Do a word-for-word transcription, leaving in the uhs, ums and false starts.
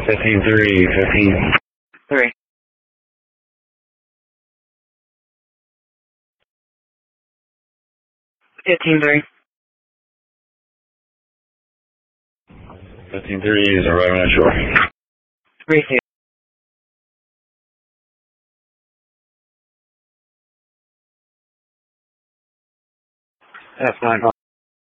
Fifteen three, fifteen. Three. Fifteen three. Fifteen three is arriving at shore. Three two. F nine.